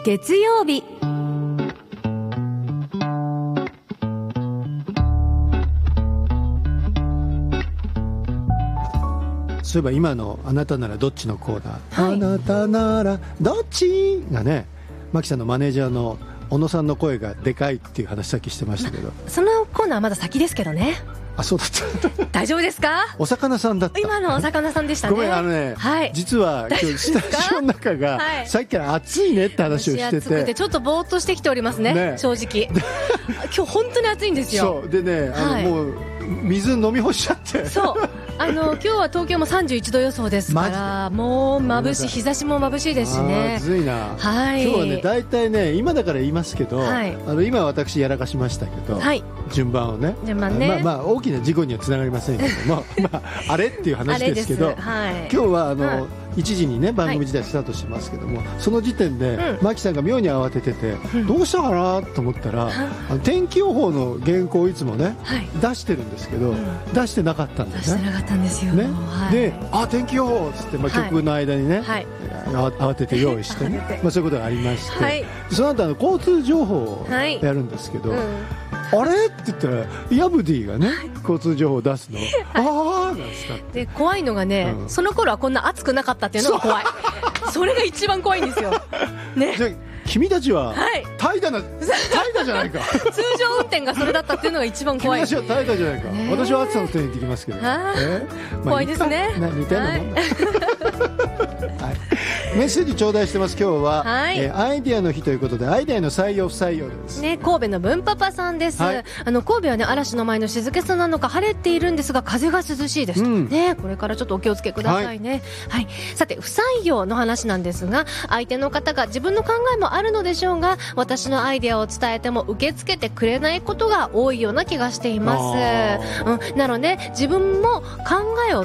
月曜日。 そういえば今のあなたならどっちのコーナー、 はい、 あなたならどっちがね、マキさんのマネージャーの小野さんの声がでかいっていう話さっきしてましたけど、 そのコーナーはまだ先ですけどね。 あ、そうだった大丈夫ですか？ お魚さんだった。 今のお魚さんでしたね。 ごめん、ね、はい、実は今日スタジオの中がさっきから暑いねって話をしてて、 暑くてちょっとぼーっとしてきております ね正直今日本当に暑いんですよ。 そうでね、 はい、 もう水飲み干しちゃって、 そう今日は東京も31度予想ですから、もう眩しい、日差しも眩しいですしね。 暑いな、 はい、 今日はね、大体ね、今だから言いますけど、はい、今私やらかしましたけど、はい、順番をね、まあ大きな事故にはつながりませんけどもまあ、あれっていう話ですけど、はい、今日は1時にね番組自体スタートしますけども、その時点で、マキさんが妙に慌ててて、どうしたかなと思ったら、天気予報の原稿をいつもね、出してるんですけど、出してなかったんですね。 出してなかったんですよ、ね、 で、天気予報っつって、曲の間にね、慌てて用意してねそういうことがありまして、その後交通情報をやるんですけど、あれって言ったらヤブディがね、交通情報を出すの、ああなんつったで、怖いのがね、その頃はこんな暑くなかったっていうのが怖いそれが一番怖いんですよ、ね、 じゃ君たちは怠惰じゃないか通常運転がそれだったっていうのが一番怖い。 君たちは怠惰じゃないか、私は暑さの点に行ってきますけど、 怖いですね。 似たようなもんだメッセージ頂戴してます。今日は、アイデアの日ということで、アイデアの採用不採用です、 ね、神戸の文パパさんです、神戸はね、嵐の前の静けさなのか晴れているんですが風が涼しいです、ね、これからちょっとお気をつけくださいね、さて不採用の話なんですが、相手の方が自分の考えもあるのでしょうが、私のアイデアを伝えても受け付けてくれないことが多いような気がしています、なので自分も考えを